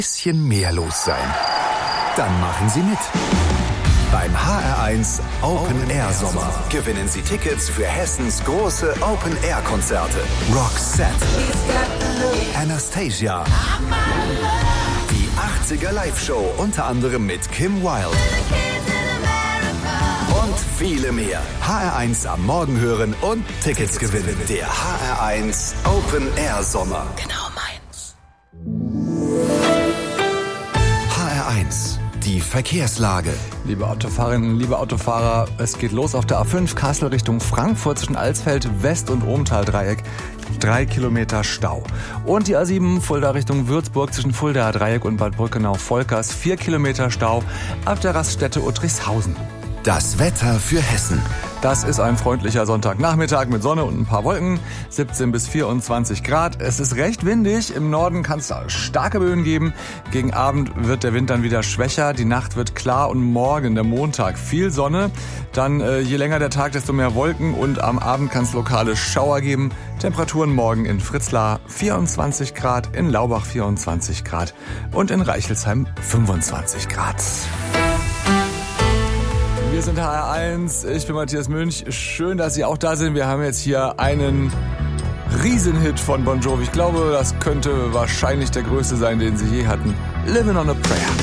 bisschen mehr los sein? Dann machen Sie mit. Beim HR1 Open Air Sommer gewinnen Sie Tickets für Hessens große Open Air Konzerte. Roxette, Anastasia, die 80er Live-Show unter anderem mit Kim Wilde und viele mehr. HR1 am Morgen hören und Tickets gewinnen. Der HR1 Open Air Sommer. Genau meins. HR1, die Verkehrslage. Liebe Autofahrerinnen, liebe Autofahrer, es geht los auf der A5 Kassel Richtung Frankfurt zwischen Alsfeld West und Ohmtal-Dreieck. 3 Kilometer Stau. Und die A7 Fulda Richtung Würzburg zwischen Fuldaer Dreieck und Bad Brückenau-Volkers 4 Kilometer Stau ab der Raststätte Uttrichshausen. Das Wetter für Hessen. Das ist ein freundlicher Sonntagnachmittag mit Sonne und ein paar Wolken, 17 bis 24 Grad. Es ist recht windig, im Norden kann es starke Böen geben. Gegen Abend wird der Wind dann wieder schwächer, die Nacht wird klar und morgen, der Montag, viel Sonne. Dann je länger der Tag, desto mehr Wolken und am Abend kann es lokale Schauer geben. Temperaturen morgen in Fritzlar 24 Grad, in Laubach 24 Grad und in Reichelsheim 25 Grad. Wir sind HR1, ich bin Matthias Münch. Schön, dass Sie auch da sind. Wir haben jetzt hier einen Riesenhit von Bon Jovi. Ich glaube, das könnte wahrscheinlich der größte sein, den Sie je hatten. Living on a Prayer.